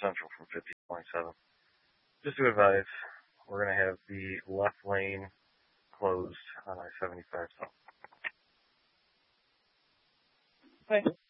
Central from 50.7. Just to advise, we're going to have the left lane closed on I-75 south. Okay.